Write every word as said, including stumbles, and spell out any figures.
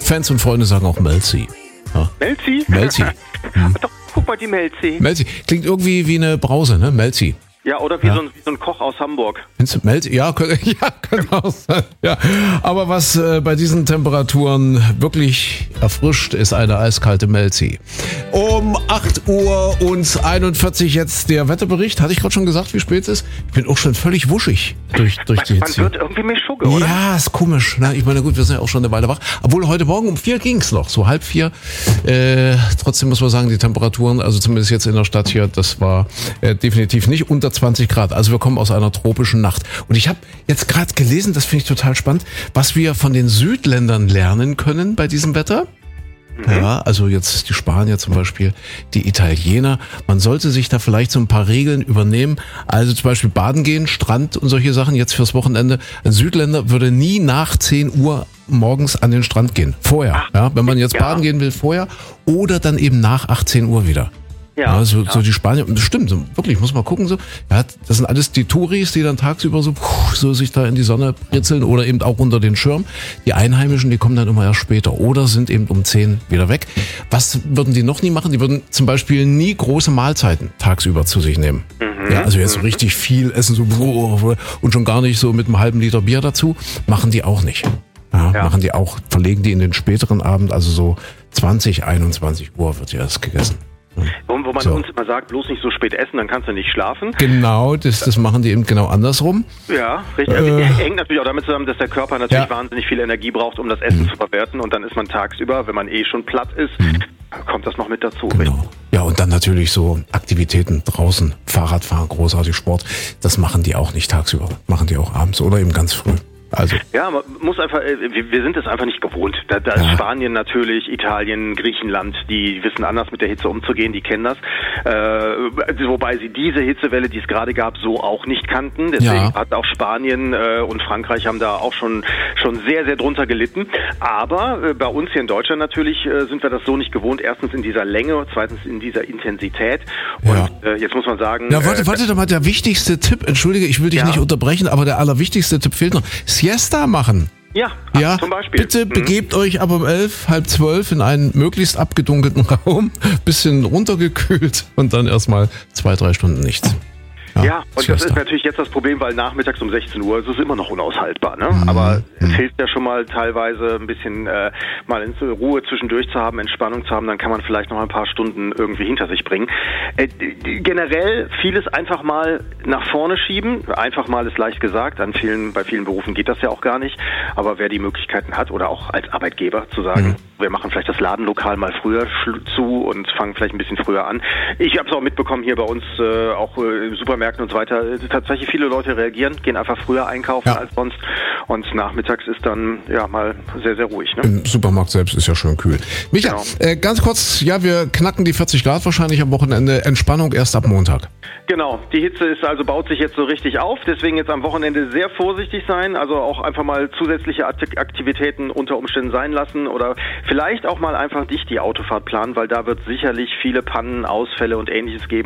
Fans und Freunde sagen auch Melzi. Ja. Melzi? Melzi. Hm. Doch, guck mal, die Melzi. Melzi. Klingt irgendwie wie eine Brause, ne? Melzi. Ja, oder wie, ja. So ein, wie so ein Koch aus Hamburg. Melzi? Ja, könnte, ja, könnte auch sein. Ja. Aber was äh, bei diesen Temperaturen wirklich erfrischt, ist eine eiskalte Melzi. Um acht Uhr und einundvierzig jetzt der Wetterbericht. Hatte ich gerade schon gesagt, wie spät es ist? Ich bin auch schon völlig wuschig durch, durch die Hitze. Man wird irgendwie Mischugge, oder? Ja, ist komisch. Ne? Ich meine, gut, wir sind ja auch schon eine Weile wach. Obwohl, heute Morgen um vier ging's noch, so halb vier. Äh, trotzdem muss man sagen, die Temperaturen, also zumindest jetzt in der Stadt hier, das war äh, definitiv nicht unter zwanzig Grad. Also wir kommen aus einer tropischen Nacht. Und ich habe jetzt gerade gelesen, das finde ich total spannend, was wir von den Südländern lernen können bei diesem Wetter. Mhm. Ja, also jetzt die Spanier zum Beispiel, die Italiener. Man sollte sich da vielleicht so ein paar Regeln übernehmen. Also zum Beispiel baden gehen, Strand und solche Sachen jetzt fürs Wochenende. Ein Südländer würde nie nach zehn Uhr morgens an den Strand gehen. Vorher. Ja, wenn man jetzt ja. baden gehen will, vorher. Oder dann eben nach achtzehn Uhr wieder. Ja, ja, so, ja. so die Spanier, das stimmt, so, wirklich, muss man gucken, so. Ja, das sind alles die Touris, die dann tagsüber so, so sich da in die Sonne britzeln oder eben auch unter den Schirm. Die Einheimischen, die kommen dann immer erst später oder sind eben um zehn wieder weg. Was würden die noch nie machen? Die würden zum Beispiel nie große Mahlzeiten tagsüber zu sich nehmen. Mhm. Ja, also jetzt so richtig viel essen, so, und schon gar nicht so mit einem halben Liter Bier dazu, machen die auch nicht. Ja, ja. Machen die auch, verlegen die in den späteren Abend, also so zwanzig, einundzwanzig Uhr wird ja erst gegessen. Wo, wo man so. uns immer sagt, bloß nicht so spät essen, dann kannst du nicht schlafen. Genau, das, das machen die eben genau andersrum. Ja, richtig. Äh, hängt natürlich auch damit zusammen, dass der Körper natürlich ja. wahnsinnig viel Energie braucht, um das Essen mhm. zu verwerten. Und dann ist man tagsüber, wenn man eh schon platt ist, mhm. kommt das noch mit dazu. Genau. Richtig? Ja, und dann natürlich so Aktivitäten draußen, Fahrradfahren, großartig Sport. Das machen die auch nicht tagsüber, machen die auch abends oder eben ganz früh. Also. Ja, man muss einfach, wir sind es einfach nicht gewohnt. Da, da ist ja. Spanien natürlich, Italien, Griechenland, die wissen anders mit der Hitze umzugehen, die kennen das. Äh, wobei sie diese Hitzewelle, die es gerade gab, so auch nicht kannten. Deswegen ja. hat auch Spanien äh, und Frankreich haben da auch schon schon sehr, sehr drunter gelitten. Aber äh, bei uns hier in Deutschland natürlich äh, sind wir das so nicht gewohnt. Erstens in dieser Länge, zweitens in dieser Intensität. Und ja. äh, jetzt muss man sagen... Ja, warte, äh, warte doch mal, der wichtigste Tipp, entschuldige, ich will dich ja. nicht unterbrechen, aber der allerwichtigste Tipp fehlt noch. Siesta machen. Ja, ja, zum Beispiel. Bitte mhm. begebt euch ab um elf, halb zwölf in einen möglichst abgedunkelten Raum, bisschen runtergekühlt und dann erstmal zwei, drei Stunden nichts. Ja, ja, und Siesta. Das ist natürlich jetzt das Problem, weil nachmittags um sechzehn Uhr ist es immer noch unaushaltbar. Ne? Mhm. Aber es hilft ja schon mal teilweise ein bisschen äh, mal in Ruhe zwischendurch zu haben, Entspannung zu haben, dann kann man vielleicht noch ein paar Stunden irgendwie hinter sich bringen. Äh, generell vieles einfach mal nach vorne schieben. Einfach mal ist leicht gesagt. An vielen, bei vielen Berufen geht das ja auch gar nicht. Aber wer die Möglichkeiten hat oder auch als Arbeitgeber zu sagen, mhm. wir machen vielleicht das Ladenlokal mal früher zu und fangen vielleicht ein bisschen früher an. Ich habe es auch mitbekommen hier bei uns, äh, auch äh, im Supermarkt und so weiter. Tatsächlich viele Leute reagieren, gehen einfach früher einkaufen ja. als sonst und nachmittags ist dann ja mal sehr, sehr ruhig. Ne? Im Supermarkt selbst ist ja schön kühl. Micha, genau. äh, ganz kurz, ja, wir knacken die vierzig Grad wahrscheinlich am Wochenende. Entspannung erst ab Montag. Genau, die Hitze ist also baut sich jetzt so richtig auf, deswegen jetzt am Wochenende sehr vorsichtig sein, also auch einfach mal zusätzliche Aktivitäten unter Umständen sein lassen oder vielleicht auch mal einfach dicht die Autofahrt planen, weil da wird sicherlich viele Pannen, Ausfälle und Ähnliches geben